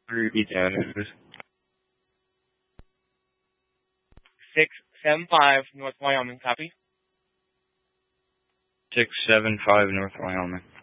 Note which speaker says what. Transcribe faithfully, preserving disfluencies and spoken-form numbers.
Speaker 1: Repeat the address, please.
Speaker 2: six seven five North Wyoming, copy?
Speaker 1: six seven five North Wyoming.